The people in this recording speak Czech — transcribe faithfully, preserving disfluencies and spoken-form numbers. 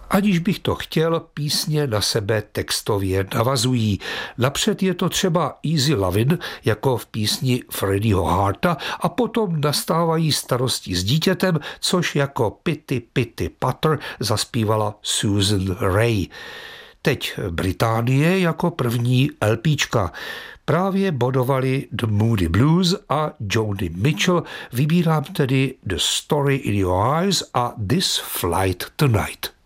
Aniž bych to chtěl, písně na sebe textově navazují. Napřed je to třeba Easy Lovin', jako v písni Freddieho Harta, a potom nastávají starosti s dítětem, což jako Pity Pity Patter zaspívala Susan Ray. Teď Británie jako první LPčka. Právě bodovali The Moody Blues a Joni Mitchell. Vybírám tedy The Story in Your Eyes a This Flight Tonight.